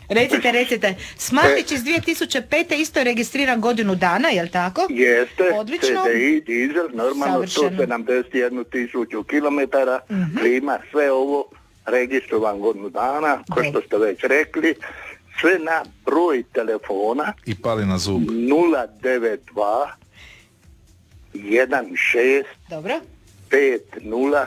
Recite, Smartić iz 2005. isto je registriran godinu dana, jel tako? Jeste, odlično. CDI, dizel, normalno, 171.000 kilometara, klima, sve ovo registrovan godinu dana, kao što ste već rekli, sve na broj telefona i pali na zub 092 16 dobro 50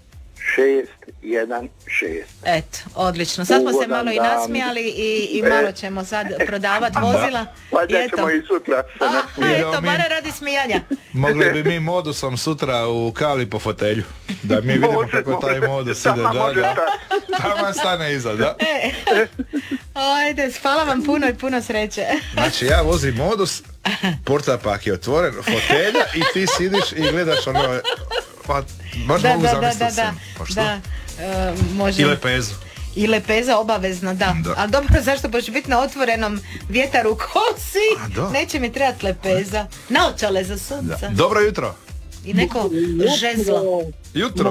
616. Eto, odlično. Sad smo se malo i nasmijali i malo ćemo sad prodavati vozila. Valjda ćemo i sutra. Eto, bare radi smijanja. Mogli bi mi modusom sutra u kali po fotelju. Da mi vidimo kako taj modus ide dalje. Tamo stane iza, da? Ajde, hvala vam puno i puno sreće. Znači ja vozim modus, portapak je otvoren, fotelja i ti sidiš i gledaš ono... Pa, baš mogu zamisliti se. Pa što? Može. I lepezu. I lepeza obavezno, da. Ali dobro, zašto boš biti na otvorenom, vjetar u kosi, neće mi trebati lepeza. Naočale za sunca. Dobro jutro. I neko žezlo. Jutro.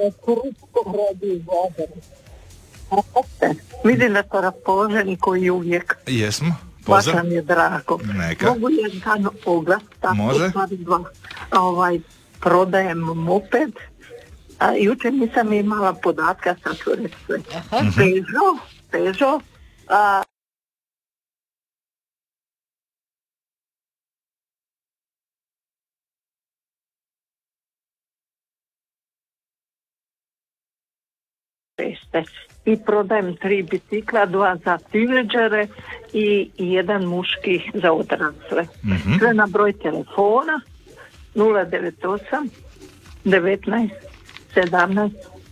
Vidim da ste raspoloženi koji uvijek. Jesmo. Baš nam je drago. Neka. Mogu jedan oglas. Može. Prodajem moped. Jučer nisam imala podatka, sad ću reći sve. Peugeot. I prodajem 3 bicikla, 2 za tinejdžere i jedan muški za odrasle. Sve na broj telefona 098 19 17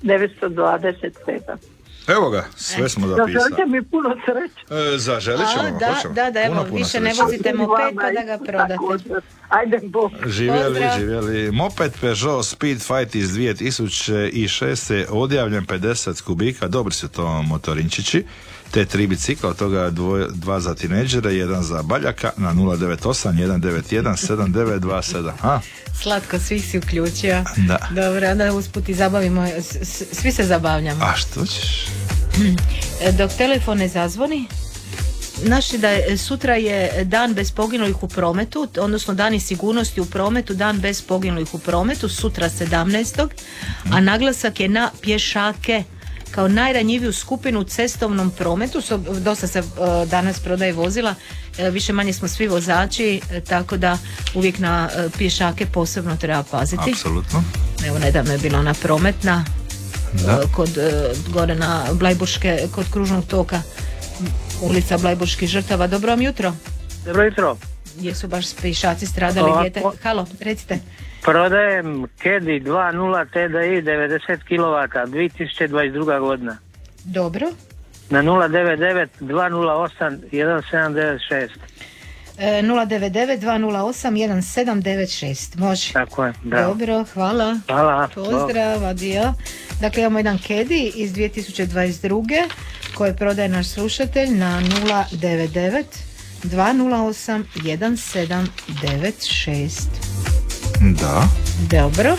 927. Evo ga, sve smo zapisali. Zaželite mi puno sreće. Zaželit ćemo, hoćemo. Da, evo, više ne vozite moped pa da ga prodate. Ajde, Bog. Živjeli. Moped Peugeot Speed Fight iz 2006. odjavljen 50 kubika, dobri su to motorinčići, te 3 bicikla, od toga 2 za tinejdžere, 1 za baljaka na 098 191 7927. Slatko, svi si uključio. Da. Dobro, onda usput i zabavimo, svi se zabavljamo. A što ćeš? Dok telefon ne zazvoni, znači da sutra je dan bez poginulih u prometu, odnosno dani sigurnosti u prometu, dan bez poginulih u prometu, sutra 17. A naglasak je na pješake kao najranjiviju skupinu u cestovnom prometu. Dosta se danas prodaje vozila, više manje smo svi vozači, tako da uvijek na pješake posebno treba paziti. Apsolutno. Evo, nedavno je bila ona prometna kod gore na Blajburške, kod kružnog toka, ulica Blajburških žrtava. Dobro vam jutro. Dobro jutro. Jesu baš pješaci stradali? Halo, recite. Prodajem Caddy 2.0 TDI 90 kW 2022. godina. Dobro. Na 099 208 1796. 099 208 1796. Može. Tako je, da. Dobro, hvala. Hvala. Pozdrav, adio. Dakle, imamo jedan Caddy iz 2022. koji prodaje naš slušatelj na 099 208 1796. Da. Dobro.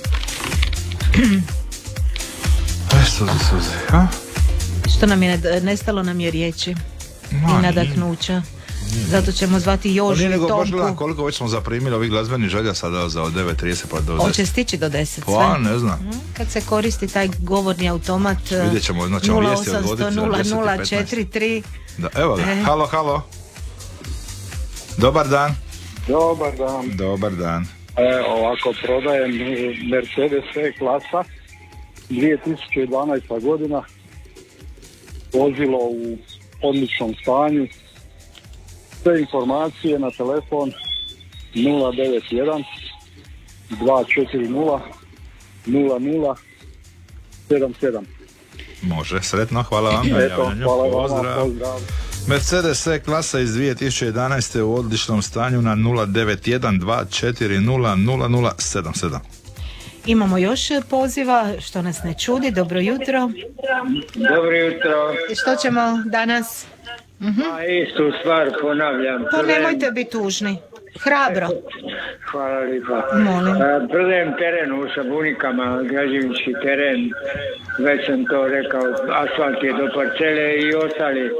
Suze, ha? Što nam je nestalo nam je riječi i nadahnuća. Zato ćemo zvati Jožu i Tomku. Koliko već smo zaprimili ovih glazbenih želja sada za 9.30 pa do 10. Hoće stići do 10 sve. Pa ne znam. Kad se koristi taj govorni automat, vidjet ćemo, znači vijesti odgoditi za 0800043. Da, evo ga, halo. Dobar dan. Dobar dan. Ovako, prodajem Mercedes E-klasa 2012. godina, vozilo u odličnom stanju, sve informacije na telefon 091 240 0077. Može, sretno, hvala vam. Eto, hvala vam, pozdrav. Mercedes E-klasa iz 2011. u odličnom stanju na 091 240 0077. Imamo još poziva, što nas ne čudi. Dobro jutro. Dobro jutro. Što ćemo danas? Istu stvar ponavljam. Pa nemojte biti tužni. Hrabro. Hvala lijepa. Molim. Prodajem teren u Sabunikama, građevinski teren. Već sam to rekao, asfalt je do parcele i ostali